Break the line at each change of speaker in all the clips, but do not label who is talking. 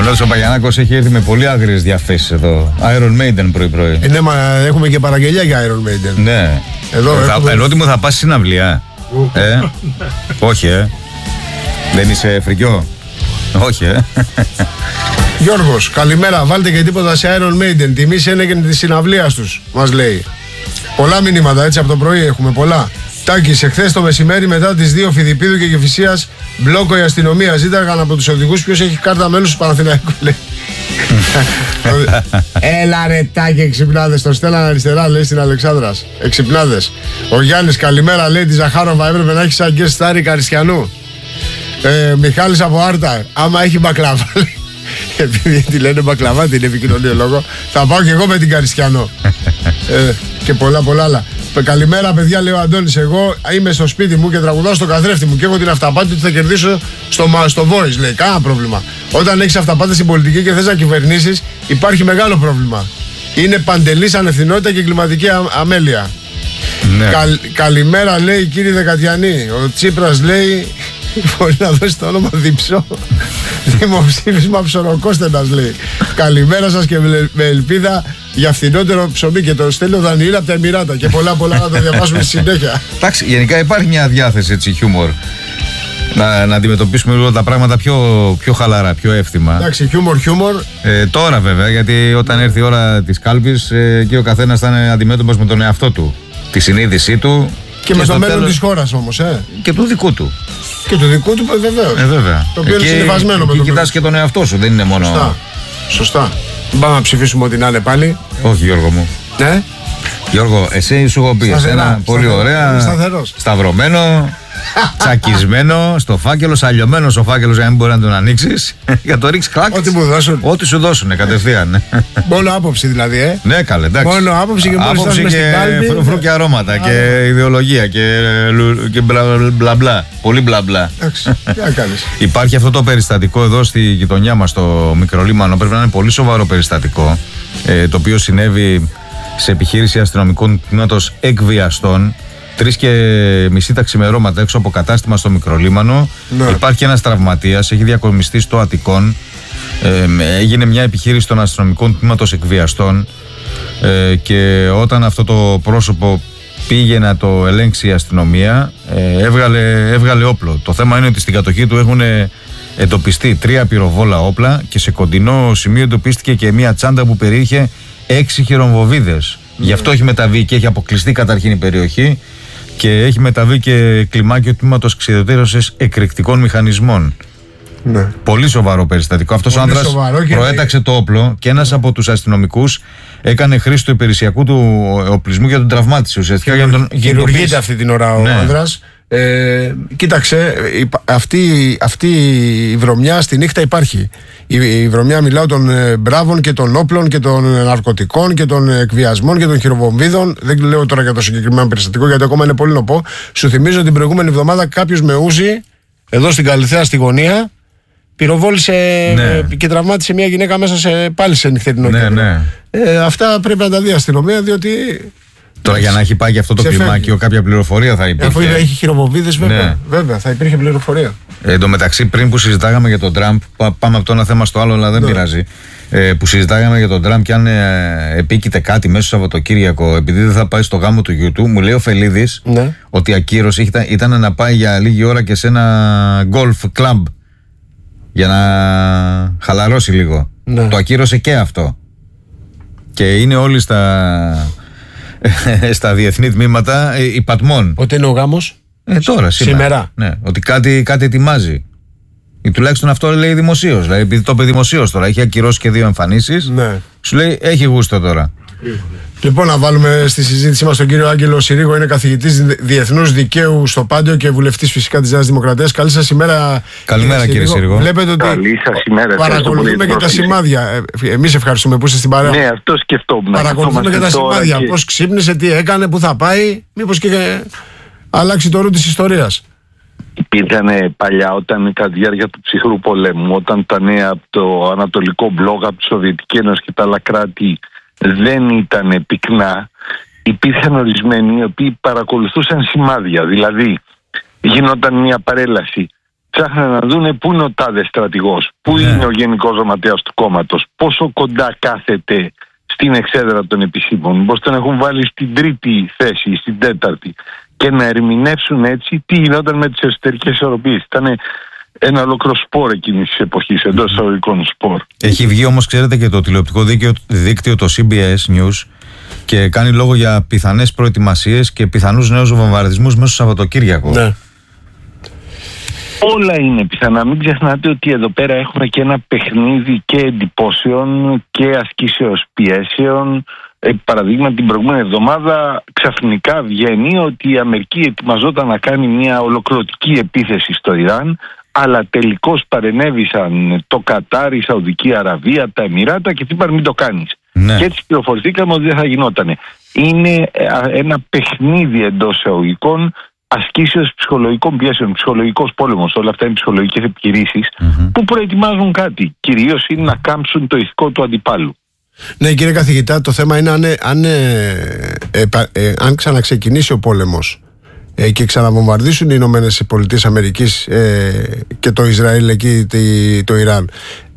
Πάντως ο Παγιανάκος έχει έρθει με πολύ άγριες διαθέσεις εδώ. Iron Maiden πρωί-πρωί.
Ναι, μα έχουμε και παραγγελιά για Iron Maiden.
Ναι.
Εδώ
Ερώτημο, θα πας συναυλία. Όχι, δεν είσαι φρικιό. Όχι,
Γιώργος, καλημέρα. Βάλτε και τίποτα σε Iron Maiden. Τιμήσε είναι και τη συναυλία τους, μας λέει. Πολλά μηνύματα έτσι από το πρωί έχουμε, πολλά. Τάκης, εχθές το μεσημέρι μετά τις 2 Φιδιππίδου και Κηφισίας, μπλόκο η αστυνομία. Ζήταγαν από τους οδηγούς ποιος έχει κάρτα μέλους του Παναθηναϊκού, λέει. Έλα ρε Τάκη, εξυπνάδες. Το στέλναν αριστερά, λέει, στην Αλεξάνδρας. Εξυπνάδες. Ο Γιάννης, καλημέρα, λέει, τη Ζαχάροβα έπρεπε να έχει σαν γκες στάρι Καριστιανού. Μιχάλης από Άρτα, άμα έχει μπακλαβά, επειδή τη λένε μπακλαβά την επικοινωνιολόγο, θα πάω και εγώ με την Καριστιανό. Και πολλά άλλα. Καλημέρα παιδιά, λέει ο Αντώνης. Εγώ είμαι στο σπίτι μου και τραγουδάω στο καθρέφτη μου και έχω την αυταπάτη ότι θα κερδίσω στο Voice, λέει. Κάνα πρόβλημα. Όταν έχεις αυταπάτη στην πολιτική και θες να κυβερνήσεις, υπάρχει μεγάλο πρόβλημα. Είναι παντελής ανευθυνότητα και κλιματική αμέλεια. Ναι. Καλημέρα, λέει, κύριε Δεκατιανή. Ο Τσίπρας, λέει, μπορεί να δώσει το όνομα Διψό. Δημοψήφισμα Ψωροκόστενας, λέει. Καλημέρα σας και με ελπίδα για φθηνότερο ψωμί. Και το στέλνει ο Δανιήλ από τα Εμιράτα. Και πολλά να το διαβάσουμε στη συνέχεια.
Εντάξει, γενικά υπάρχει μια διάθεση, έτσι, χιούμορ. Να αντιμετωπίσουμε λίγο τα πράγματα πιο χαλαρά, πιο εύθυμα.
Εντάξει, χιούμορ.
Τώρα βέβαια, γιατί όταν έρθει η ώρα της κάλπης, και ο καθένας θα είναι αντιμέτωπος με τον εαυτό του, τη συνείδησή του.
Και με το μέλλον της χώρας όμως,
Και του δικού του.
Και του δικού του, βεβαίως.
Βέβαια.
Το οποίο είναι συνδυασμένο με το.
Κοιτάς και τον εαυτό σου, δεν είναι μόνο.
Σωστά. Πάμε να ψηφίσουμε ό,τι να είναι πάλι.
Όχι, Γιώργο μου.
Ναι.
Γιώργο, εσύ σου έχω πει ένα πολύ ωραία. Σταυρωμένο, τσακισμένο στο φάκελο, σαλιωμένο ο φάκελο για να μην μπορεί να τον ανοίξει. Για το ρίξει κλακ.
Ό,τι μου δώσουν.
Ό,τι σου δώσουν κατευθείαν.
Μόνο άποψη δηλαδή,
Ναι, καλέ, εντάξει.
Μόνο άποψη και
φρουφρού και αρώματα και ιδεολογία και μπλα μπλα. Πολύ μπλα μπλα. Υπάρχει αυτό το περιστατικό εδώ στη γειτονιά μας, στο Μικρολίμανο. Πρέπει να είναι πολύ σοβαρό περιστατικό. Το οποίο συνέβη σε επιχείρηση αστυνομικών τμήματος εκβιαστών. 3:30 τα ξημερώματα έξω από κατάστημα στο Μικρολίμανο. Ναι. Υπάρχει ένας τραυματίας, έχει διακομιστεί στο Αττικόν. Έγινε μια επιχείρηση των αστυνομικών τμήματος εκβιαστών. Και όταν αυτό το πρόσωπο πήγε να το ελέγξει η αστυνομία, έβγαλε όπλο. Το θέμα είναι ότι στην κατοχή του έχουν εντοπιστεί 3 πυροβόλα όπλα και σε κοντινό σημείο εντοπίστηκε και μια τσάντα που περιείχε 6 χειρομβοβίδες. Γι' αυτό έχει μεταβεί και έχει αποκλειστεί καταρχήν η περιοχή και έχει μεταβεί και κλιμάκιο τμήματος εξουδετερώσεως εκρηκτικών μηχανισμών. Ναι. Πολύ σοβαρό περιστατικό. Αυτός ο άντρας προέταξε το όπλο και ένας από τους αστυνομικούς έκανε χρήση του υπηρεσιακού του οπλισμού για τον τραυμάτισε ουσιαστικά.
Χειρουργείται αυτή την ώρα ο άντρας. Κοίταξε, αυτή η βρωμιά στη νύχτα υπάρχει. Η βρωμιά, μιλάω των μπράβων και των όπλων και των ναρκωτικών και των εκβιασμών και των χειροβομβίδων. Δεν λέω τώρα για το συγκεκριμένο περιστατικό γιατί ακόμα είναι πολύ νοπό. Σου θυμίζω την προηγούμενη εβδομάδα κάποιος με ούζι εδώ στην Καλυθέα στη γωνία πυροβόλησε και τραυμάτισε μια γυναίκα μέσα πάλι σε νυχτερινό κέντρο. Ναι. Αυτά πρέπει να τα δει η αστυνομία, διότι.
Τώρα για να έχει πάει και αυτό το κλιμάκιο, κάποια πληροφορία θα υπήρχε.
Αφού έχει χειροβοβίδες, βέβαια, θα υπήρχε πληροφορία.
Εν τω μεταξύ, πριν που συζητάγαμε για τον Τραμπ, πάμε από το ένα θέμα στο άλλο, αλλά δεν πειράζει. Που συζητάγαμε για τον Τραμπ και αν επίκειται κάτι μέσα στο Σαββατοκύριακο, επειδή δεν θα πάει στο γάμο του γιού του, μου λέει ο Φελίδης ότι η ακύρωση ήταν να πάει για λίγη ώρα και σε ένα golf club για να χαλαρώσει λίγο. Ναι. Το ακύρωσε και αυτό. Και είναι όλοι στα διεθνή τμήματα υπατμών.
Πότε είναι ο γάμος?
Τώρα, σήμερα. Ναι, ότι κάτι ετοιμάζει. Ή τουλάχιστον αυτό λέει δημοσίως. Δηλαδή, επειδή το είπε δημοσίως τώρα, έχει ακυρώσει και 2 εμφανίσεις. Ναι. Σου λέει, έχει γούστο τώρα.
Λοιπόν, να βάλουμε στη συζήτησή μας τον κύριο Άγγελο Συρίγο. Είναι καθηγητής διεθνούς δικαίου στο Πάντιο και βουλευτής φυσικά της Νέας Δημοκρατίας. Καλή σας ημέρα.
Καλημέρα κύριε Συρίγο.
Βλέπετε ότι παρακολουθούμε και τα σημάδια. Εμείς ευχαριστούμε που είστε στην παρέα.
Ναι, αυτό σκεφτόμουν.
Παρακολουθούμε και τα σημάδια. Και... πώς ξύπνησε, τι έκανε, πού θα πάει, μήπως και αλλάξει το ρου της ιστορίας.
Υπήρχαν παλιά, όταν κατά τη διάρκεια του ψυχρού πολέμου, όταν τα νέα από το Ανατολικό Μπλοκ, από τη Σοβιετική Ένωση και τα άλλα κράτη δεν ήταν πυκνά, υπήρχαν ορισμένοι οι οποίοι παρακολουθούσαν σημάδια. Δηλαδή, γινόταν μια παρέλαση Ψάχναν να δούνε πού είναι ο τάδε στρατηγός, πού είναι ο γενικός γραμματέας του κόμματος, πόσο κοντά κάθεται στην εξέδρα των επισήμων. Πώς τον έχουν βάλει στην τρίτη θέση, στην τέταρτη, και να ερμηνεύσουν έτσι τι γινόταν με τις εσωτερικές ισορροπίες. Ήταν ένα ολόκληρο σπορ εκείνης της εποχής, εντός εισαγωγικών σπορ.
Έχει βγει όμως, ξέρετε, και το τηλεοπτικό δίκτυο, το CBS News, και κάνει λόγο για πιθανές προετοιμασίες και πιθανούς νέους βομβαρδισμούς μέσα στο Σαββατοκύριακο. Ναι.
Όλα είναι πιθανά. Μην ξεχνάτε ότι εδώ πέρα έχουμε και ένα παιχνίδι και εντυπώσεων και ασκήσεως πιέσεων. Παραδείγμα, την προηγούμενη εβδομάδα ξαφνικά βγαίνει ότι η Αμερική ετοιμαζόταν να κάνει μια ολοκληρωτική επίθεση στο Ιράν, αλλά τελικώς παρενέβησαν το Κατάρ, η Σαουδική Αραβία, τα Εμιράτα και τι είπαν, μην το κάνεις. Ναι. Και έτσι πληροφορηθήκαμε ότι δεν θα γινότανε. Είναι ένα παιχνίδι εντός εισαγωγικών ασκήσεως ψυχολογικών πιέσεων, ψυχολογικός πόλεμος. Όλα αυτά είναι ψυχολογικές επιχειρήσεις που προετοιμάζουν κάτι. Κυρίως είναι να κάμψουν το ηθικό του αντιπάλου.
Ναι, κύριε καθηγητά, το θέμα είναι αν ξαναξεκινήσει ο πόλεμος και ξαναβομβαρδίσουν οι Ηνωμένες Πολιτείες Αμερικής και το Ισραήλ εκεί, το Ιράν,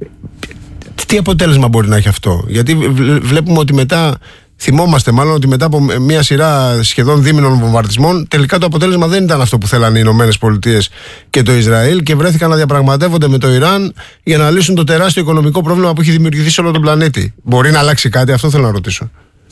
τι αποτέλεσμα μπορεί να έχει αυτό? Γιατί βλέπουμε ότι μετά, θυμόμαστε μάλλον ότι μετά από μια σειρά σχεδόν δίμηνων βομβαρδισμών, τελικά το αποτέλεσμα δεν ήταν αυτό που θέλανε οι Ηνωμένες Πολιτείες και το Ισραήλ και βρέθηκαν να διαπραγματεύονται με το Ιράν για να λύσουν το τεράστιο οικονομικό πρόβλημα που έχει δημιουργηθεί σε όλο τον πλανήτη. Μπορεί να αλλάξει κάτι? Αυτό θέλω να ρωτήσω.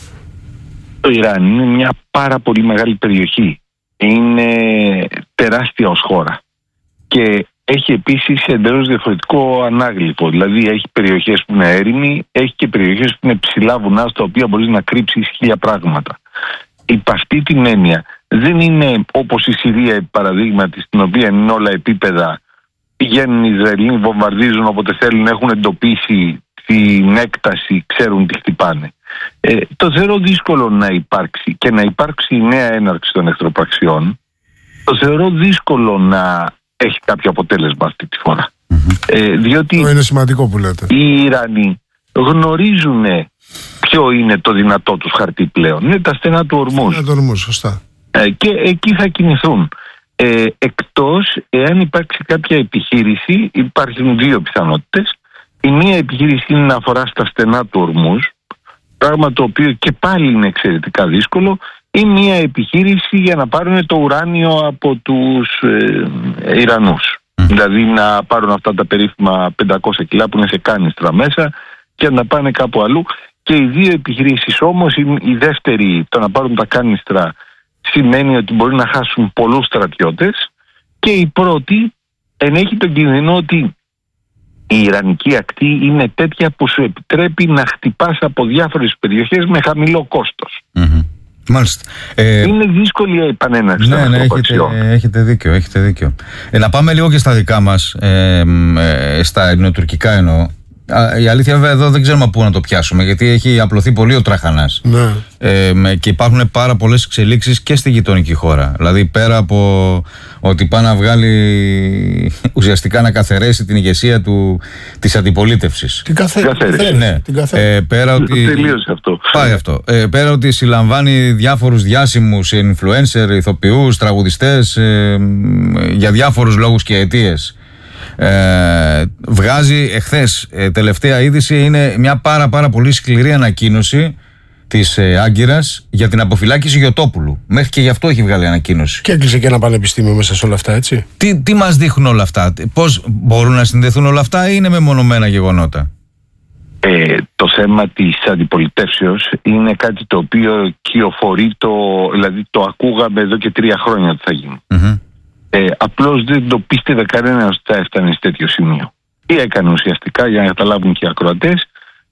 Το Ιράν είναι μια πάρα πολύ μεγάλη περιοχή. Είναι τεράστια ως χώρα. Και έχει επίσης εντελώς διαφορετικό ανάγλυφο. Δηλαδή έχει περιοχές που είναι έρημοι, έχει και περιοχές που είναι ψηλά βουνά, στα οποία μπορείς να κρύψεις 1000 πράγματα. Υπ' αυτή την έννοια δεν είναι όπως η Συρία, παραδείγματι, στην οποία είναι όλα επίπεδα. Πηγαίνουν οι Ισραηλοί, βομβαρδίζουν όποτε θέλουν, έχουν εντοπίσει την έκταση, ξέρουν τι χτυπάνε. Το θεωρώ δύσκολο να υπάρξει και να υπάρξει η νέα έναρξη των εχθροπραξιών. Το θεωρώ δύσκολο να έχει κάποιο αποτέλεσμα αυτή τη φορά. Διότι
είναι σημαντικό που λέτε.
Οι Ιρανοί γνωρίζουν ποιο είναι το δυνατό τους χαρτί πλέον. Είναι τα στενά του Ορμούζ.
Σωστά.
Και εκεί θα κινηθούν. Εκτός εάν υπάρξει κάποια επιχείρηση, υπάρχουν δύο πιθανότητες. Η μία επιχείρηση είναι να αφορά στα στενά του Ορμούζ, πράγμα το οποίο και πάλι είναι εξαιρετικά δύσκολο, ή μια επιχείρηση για να πάρουν το ουράνιο από τους Ιρανούς. Δηλαδή να πάρουν αυτά τα περίφημα 500 κιλά που είναι σε κάνιστρα μέσα και να πάνε κάπου αλλού. Και οι δύο επιχειρήσεις όμως, η δεύτερη, το να πάρουν τα κάνιστρα, σημαίνει ότι μπορεί να χάσουν πολλούς στρατιώτες, και η πρώτη ενέχει τον κίνδυνο ότι η Ιρανική ακτή είναι τέτοια που σου επιτρέπει να χτυπάς από διάφορες περιοχές με χαμηλό κόστος.
Μάλιστα.
Είναι δύσκολη η επανέναρξη.
Ναι, έχετε δίκιο. Να πάμε λίγο και στα δικά μας, στα ελληνοτουρκικά εννοώ. Η αλήθεια βέβαια εδώ δεν ξέρουμε πού να το πιάσουμε, γιατί έχει απλωθεί πολύ ο τραχανάς. Ναι. Και υπάρχουν πάρα πολλές εξελίξεις και στη γειτονική χώρα. Δηλαδή πέρα από ότι πάει να βγάλει, ουσιαστικά να καθαρίσει την ηγεσία της αντιπολίτευσης.
Την καθαρίσει.
Ναι. Πέρα ότι
τελείωσε αυτό.
Πάει αυτό. Πέρα ότι συλλαμβάνει διάφορους διάσημους influencer, ηθοποιούς, τραγουδιστές, για διάφορους λόγους και αιτίες. Βγάζει εχθές, τελευταία είδηση, είναι μια πάρα πολύ σκληρή ανακοίνωση της Άγκυρας για την αποφυλάκηση Γιωτόπουλου. Μέχρι και γι' αυτό έχει βγάλει ανακοίνωση.
Και έκλεισε και ένα πανεπιστήμιο μέσα σε όλα αυτά, έτσι.
Τι μας δείχνουν όλα αυτά? Πώς μπορούν να συνδεθούν όλα αυτά, ή είναι μεμονωμένα γεγονότα?
Το θέμα της αντιπολιτεύσεως είναι κάτι το οποίο κυοφορεί, δηλαδή το ακούγαμε εδώ και 3 χρόνια ότι θα γίνει. Απλώς δεν το πίστευε κανένας ότι θα έφτανε σε τέτοιο σημείο. Τι έκανε ουσιαστικά, για να καταλάβουν και οι ακροατές,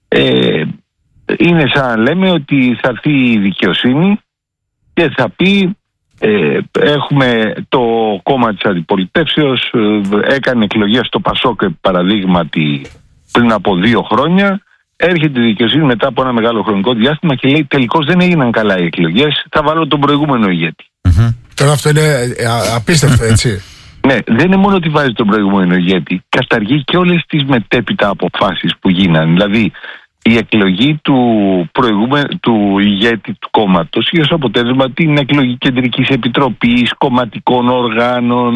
είναι σαν να λέμε ότι θα έρθει η δικαιοσύνη και θα πει έχουμε το κόμμα της αντιπολιτεύσεως, έκανε εκλογές στο Πασόκ παραδείγματι πριν από 2 χρόνια, έρχεται η δικαιοσύνη μετά από ένα μεγάλο χρονικό διάστημα και λέει τελικώς δεν έγιναν καλά οι εκλογές, θα βάλω τον προηγούμενο ηγέτη.
Τώρα αυτό είναι απίστευτο, έτσι.
Ναι, δεν είναι μόνο ότι βάζει τον προηγούμενο ηγέτη, καταργεί και όλες τις μετέπειτα αποφάσεις που γίνανε. Δηλαδή η εκλογή του ηγέτη του κόμματος είχε ως αποτέλεσμα την εκλογή κεντρικής επιτροπής, κομματικών οργάνων,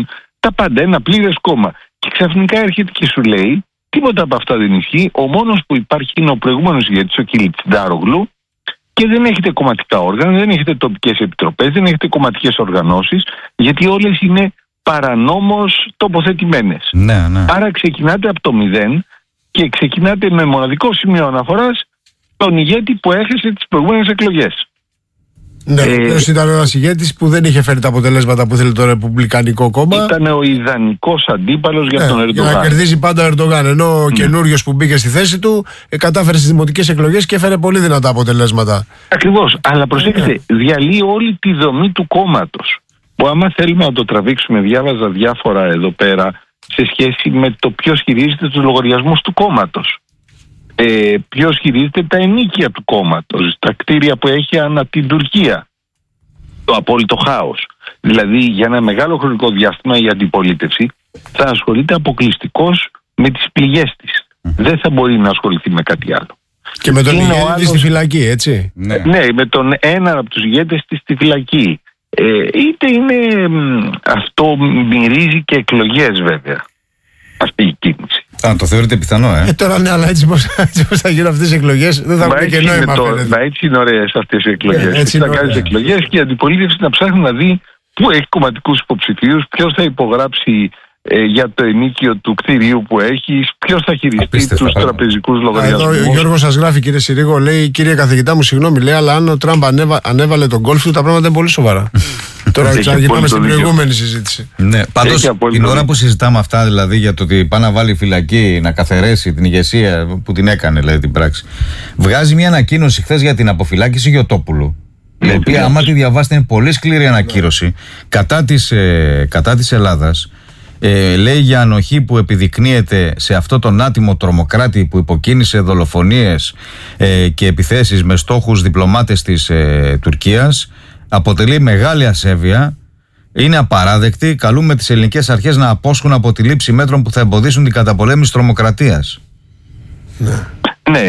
Τα πάντα, ένα πλήρες κόμμα. Και ξαφνικά έρχεται και σου λέει τίποτα από αυτά δεν ισχύει. Ο μόνος που υπάρχει είναι ο προηγούμενος ηγέτης, ο Κιλιτζντάρογλου, και δεν έχετε κομματικά όργανα, δεν έχετε τοπικές επιτροπές, δεν έχετε κομματικές οργανώσεις, γιατί όλες είναι παρανόμως τοποθετημένες.
Ναι.
Άρα ξεκινάτε από το μηδέν και ξεκινάτε με μοναδικό σημείο αναφοράς τον ηγέτη που έχασε τις προηγούμενες εκλογές.
Ναι, ποιος ήταν ένας ηγέτης που δεν είχε φέρει τα αποτελέσματα που θέλει το Ρεπουμπλικανικό κόμμα.
Ήταν ο ιδανικός αντίπαλος για τον Ερντογάν.
Για να κερδίζει πάντα ο Ερντογάν. Ενώ ο καινούριος που μπήκε στη θέση του κατάφερε στις δημοτικές εκλογές και έφερε πολύ δυνατά αποτελέσματα.
Ακριβώς. Αλλά προσέξτε, διαλύει όλη τη δομή του κόμματος. Που άμα θέλουμε να το τραβήξουμε, διάβαζα διάφορα εδώ πέρα σε σχέση με το ποιος χειρίζεται τους λογαριασμούς του κόμματος. Ποιος χειρίζεται τα ενοίκια του κόμματος, τα κτίρια που έχει ανά την Τουρκία. Το απόλυτο χάος. Δηλαδή για ένα μεγάλο χρονικό διάστημα η αντιπολίτευση θα ασχολείται αποκλειστικώς με τις πληγές της. Δεν θα μπορεί να ασχοληθεί με κάτι άλλο.
Και με τον ηγέτη στη φυλακή, έτσι.
Ναι, με τον έναν από τους ηγέτες της στη φυλακή. Είτε είναι αυτό μυρίζει και εκλογές βέβαια αυτή η κίνηση.
Το θεωρείτε πιθανό,
Τώρα ναι, αλλά έτσι πως θα γίνουν αυτές οι εκλογές δεν θα έχουν και νόημα.
Μα έτσι είναι ωραίες αυτές οι εκλογές. Θα κάνεις εκλογές και η αντιπολίτευση να ψάχνει να δει πού έχει κομματικούς υποψηφίους, ποιος θα υπογράψει για το ενίκιο του κτηρίου που έχει, ποιος θα χειριστεί τους τραπεζικούς λογαριασμούς.
Εδώ ο Γιώργος σας γράφει, κύριε Συρίγο, λέει: κύριε καθηγητά μου, συγγνώμη, λέει, αλλά αν ο Τραμπ ανέβαλε τον γκολφ του, τα πράγματα είναι πολύ σοβαρά. Τώρα ξαναγυρνάμε στην προηγούμενη συζήτηση.
Ναι, πάντως την ώρα που συζητάμε αυτά, δηλαδή για το ότι πάει να βάλει φυλακή, να καθαιρέσει την ηγεσία που την έκανε, δηλαδή την πράξη, βγάζει μια ανακοίνωση χθες για την αποφυλάκηση Γιωτόπουλου. Η οποία, άμα τη διαβάσετε, είναι πολύ σκληρή ανακοίνωση κατά της Ελλάδας. Λέει για ανοχή που επιδεικνύεται σε αυτό τον άτιμο τρομοκράτη που υποκίνησε δολοφονίες και επιθέσεις με στόχους διπλωμάτες της Τουρκίας. Αποτελεί μεγάλη ασέβεια, είναι απαράδεκτη. Καλούμε τις ελληνικές αρχές να απόσχουν από τη λήψη μέτρων που θα εμποδίσουν την καταπολέμηση τρομοκρατίας.
Ναι,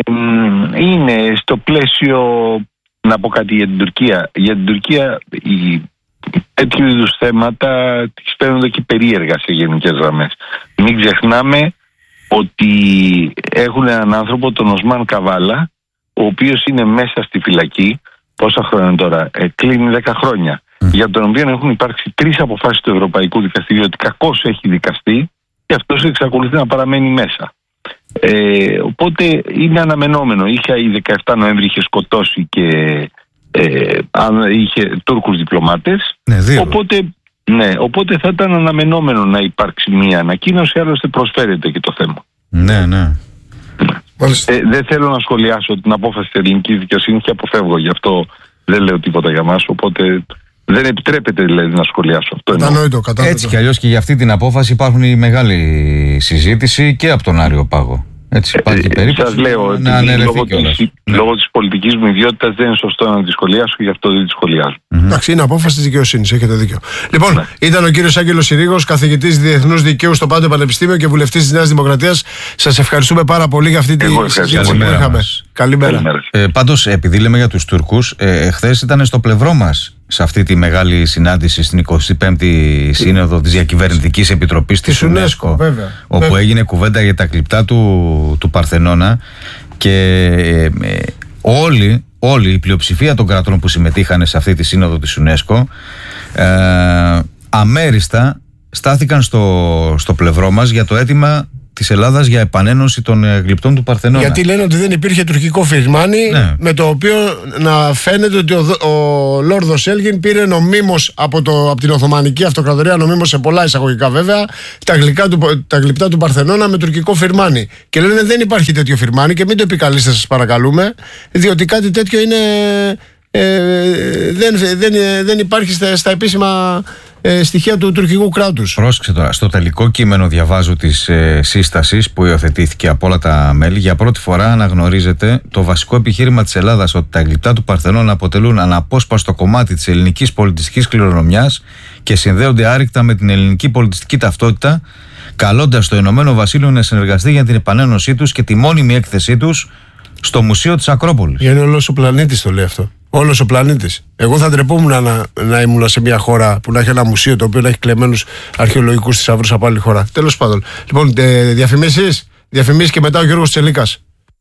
είναι στο πλαίσιο, να πω κάτι για την Τουρκία. Για την Τουρκία τέτοιου είδους θέματα τις φαίνονται και περίεργα σε γενικές γραμμές. Μην ξεχνάμε ότι έχουν έναν άνθρωπο, τον Οσμάν Καβάλα, ο οποίος είναι μέσα στη φυλακή. Πόσα χρόνια τώρα, κλείνει 10 χρόνια, για τον οποίο έχουν υπάρξει 3 αποφάσεις του Ευρωπαϊκού Δικαστηρίου ότι κακώς έχει δικαστεί και αυτός εξακολουθεί να παραμένει μέσα. Οπότε είναι αναμενόμενο. Η 17 Νοέμβρη είχε σκοτώσει και είχε Τούρκους διπλωμάτες. Οπότε θα ήταν αναμενόμενο να υπάρξει μία ανακοίνωση, άλλωστε προσφέρεται και το θέμα.
Ναι.
Δεν θέλω να σχολιάσω την απόφαση της ελληνικής δικαιοσύνης και αποφεύγω, γι' αυτό δεν λέω τίποτα για μας, οπότε δεν επιτρέπεται δηλαδή να σχολιάσω αυτό.
Κατανοητό.
Έτσι κι αλλιώς και για αυτή την απόφαση υπάρχουν η μεγάλη συζήτηση και από τον Άριο Πάγο. Έτσι υπάρχει περίπτωση.
Σας λέω ότι λόγω της πολιτικής μου ιδιότητας δεν είναι σωστό να τη σχολιάσω και γι' αυτό δεν τη σχολιάζω.
Εντάξει, είναι απόφαση της δικαιοσύνης, έχετε δίκιο. Λοιπόν, ήταν ο κύριος Άγγελος Συρίγος, καθηγητής Διεθνούς Δικαίου στο Πάντιο Πανεπιστήμιο και βουλευτής της Νέας Δημοκρατίας. Σας ευχαριστούμε πάρα πολύ για αυτή τη συζήτηση που είχαμε. Καλημέρα.
Πάντως, επειδή λέμε για τους Τούρκους, χθες ήταν στο πλευρό μας σε αυτή τη μεγάλη συνάντηση στην 25η Σύνοδο της Διακυβερνητικής Επιτροπής της UNESCO, όπου έγινε κουβέντα για τα κλιπτά του Παρθενώνα και όλοι η πλειοψηφία των κρατών που συμμετείχαν σε αυτή τη Σύνοδο της UNESCO αμέριστα στάθηκαν στο πλευρό μας για το αίτημα της Ελλάδας για επανένωση των γλυπτών του Παρθενώνα.
Γιατί λένε ότι δεν υπήρχε τουρκικό φυρμάνι, με το οποίο να φαίνεται ότι ο Λόρδος Έλγιν πήρε νομίμως από την Οθωμανική Αυτοκρατορία, νομίμως σε πολλά εισαγωγικά βέβαια, τα γλυπτά του Παρθενώνα με τουρκικό φυρμάνι. Και λένε δεν υπάρχει τέτοιο φυρμάνι και μην το επικαλείστε, σας παρακαλούμε, διότι κάτι τέτοιο είναι, δεν υπάρχει στα επίσημα στοιχεία του τουρκικού κράτους.
Πρόσεξε τώρα, στο τελικό κείμενο διαβάζω της σύστασης που υιοθετήθηκε από όλα τα μέλη. Για πρώτη φορά αναγνωρίζεται το βασικό επιχείρημα της Ελλάδας ότι τα γλυπτά του Παρθενώνα αποτελούν αναπόσπαστο κομμάτι της ελληνικής πολιτιστικής κληρονομιάς και συνδέονται άρρηκτα με την ελληνική πολιτιστική ταυτότητα, καλώντας το Ηνωμένο Βασίλειο να συνεργαστεί για την επανένωσή τους και τη μόνιμη έκθεσή τους στο Μουσείο της Ακρόπολης.
Είναι όλος ο πλανήτης το λέει αυτό. Όλος ο πλανήτης. Εγώ θα ντρεπόμουν να ήμουν σε μια χώρα που να έχει ένα μουσείο το οποίο να έχει κλεμμένους αρχαιολογικούς θησαυρούς από άλλη χώρα. Τέλος πάντων. Λοιπόν, διαφημίσεις και μετά ο Γιώργος Τσελίκας.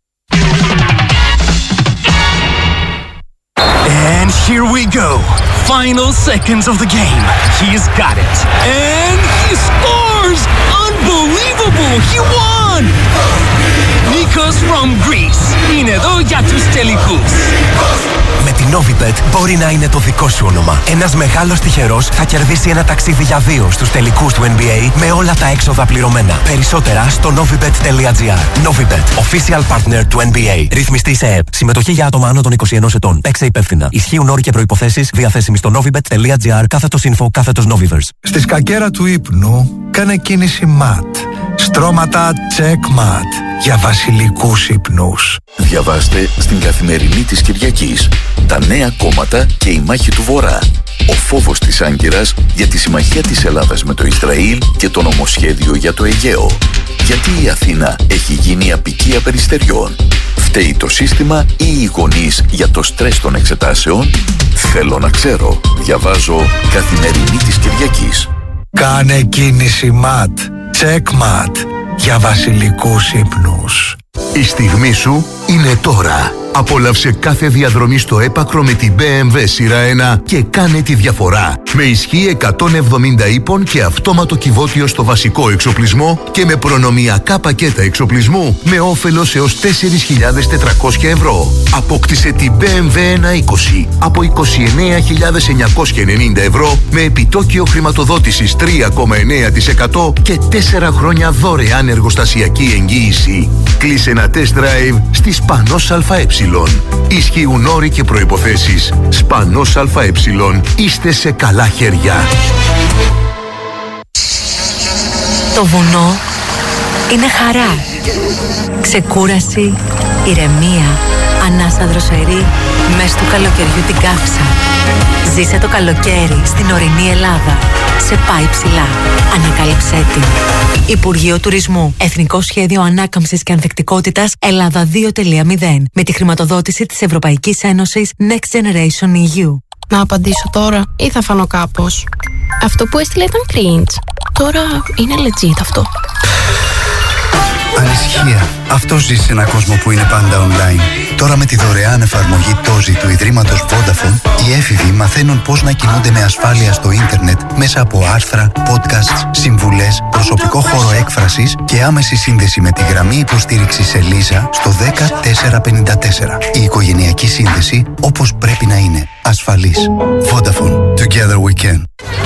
And here we go. Final seconds of the game. He's got it. And he scores! Unbelievable! He won! Nikos from Greece. Είναι εδώ για τους τελικούς. Με την Novibet μπορεί να είναι το δικό σου όνομα. Ένας μεγάλος τυχερός θα κερδίσει ένα ταξίδι για 2 στους τελικούς του NBA με όλα τα έξοδα πληρωμένα. Περισσότερα στο novibet.gr. Novibet, official partner του NBA. Ρυθμιστή σε ΕΕΠ. Συμμετοχή για άτομα άνω των 21 ετών. Παίξε υπεύθυνα. Ισχύουν όροι και προϋποθέσεις διαθέσιμοι στο novibet.gr/info/noviverse.
Στη σκακέρα του ύπνου κάνε κίνηση MAT. Στρώματα check MAT για βασιλικούς ύπνους.
Διαβάστε στην Καθημερινή της Κυριακής τα νέα κόμματα και η μάχη του Βορρά. Ο φόβος της Άγκυρας για τη συμμαχία της Ελλάδας με το Ισραήλ και το νομοσχέδιο για το Αιγαίο. Γιατί η Αθήνα έχει γίνει απικία περιστεριών. Φταίει το σύστημα ή οι γονείς για το στρες των εξετάσεων? Θέλω να ξέρω. Διαβάζω Καθημερινή της Κυριακής.
Κάνε κίνηση MAT. Check MAT για βασιλικούς ύπνους.
Η στιγμή σου είναι τώρα. Απόλαυσε κάθε διαδρομή στο έπακρο με την BMW σειρά 1 και κάνε τη διαφορά. Με ισχύ 170 ύπων και αυτόματο κυβότιο στο βασικό εξοπλισμό και με προνομιακά πακέτα εξοπλισμού με όφελος έως 4.400 ευρώ. Απόκτησε την BMW 120 από 29.990 ευρώ με επιτόκιο χρηματοδότησης 3,9% και 4 χρόνια δωρεάν εργοστασιακή εγγύηση. Κλείσε ένα test drive στη Σπανός ΑΕ. Ισχύουν όροι και προϋποθέσεις. Σπανός ΑΕ. Είστε σε καλά χέρια.
Το βουνό είναι χαρά. Ξεκούραση, ηρεμία, ανάσα δροσερή, μες του καλοκαιριού την καύσα. Ζήσε το καλοκαίρι στην ορεινή Ελλάδα. Σε πάει ψηλά. Ανακάλυψέ την. Υπουργείο Τουρισμού. Εθνικό Σχέδιο Ανάκαμψης και Ανθεκτικότητας Ελλάδα 2.0. Με τη χρηματοδότηση της Ευρωπαϊκής Ένωσης Next Generation EU.
Να απαντήσω τώρα ή θα φανώ κάπως? Αυτό που έστειλε ήταν cringe. Τώρα είναι legit αυτό.
Ανησυχία. Αυτό ζει σε ένα κόσμο που είναι πάντα online. Τώρα με τη δωρεάν εφαρμογή Τόζι του Ιδρύματος Vodafone, οι έφηβοι μαθαίνουν πώς να κινούνται με ασφάλεια στο ίντερνετ μέσα από άρθρα, podcasts, συμβουλές, προσωπικό χώρο έκφρασης και άμεση σύνδεση με τη γραμμή υποστήριξης Ελίζα στο 10454. Η οικογενειακή σύνδεση όπως πρέπει να είναι. Ασφαλής. Vodafone. Together we can.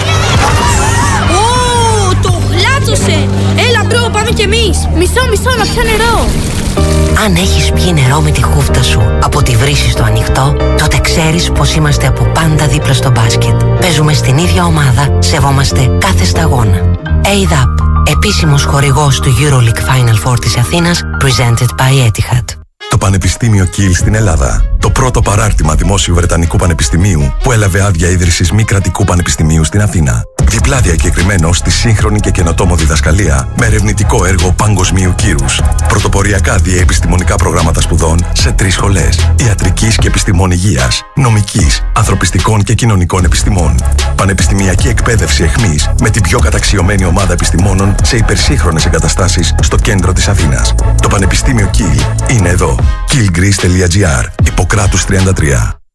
Το γλάτσωσε! Έλα μπρο, πάμε κι εμείς! Μισό, να πιω νερό!
Αν έχεις πιει νερό με τη χούφτα σου από τη βρύση στο ανοιχτό, τότε ξέρεις πως είμαστε από πάντα δίπλα στο μπάσκετ. Παίζουμε στην ίδια ομάδα, σεβόμαστε κάθε σταγόνα. ADAP, επίσημος χορηγός του EuroLeague Final Four της Αθήνας, presented by Etihad.
Το Πανεπιστήμιο Κιλ στην Ελλάδα. Το πρώτο παράρτημα δημόσιου Βρετανικού Πανεπιστημίου που έλαβε άδεια ίδρυσης μη κρατικού πανεπιστημίου στην Αθήνα. Διπλά διακεκριμένο στη σύγχρονη και καινοτόμο διδασκαλία με ερευνητικό έργο παγκοσμίου κύρους. Πρωτοποριακά διαεπιστημονικά προγράμματα σπουδών σε 3 σχολές. Ιατρικής και επιστημών υγείας, νομικής, ανθρωπιστικών και κοινωνικών επιστημών. Πανεπιστημιακή εκπαίδευση εχμής με την πιο καταξιωμένη ομάδα επιστημόνων σε υπερσύγχρονες εγκαταστάσεις στο κέντρο της Αθήνας. Το Πανεπιστήμιο Κιλ είναι εδώ. killgreece.gr. Ιπποκράτους 33.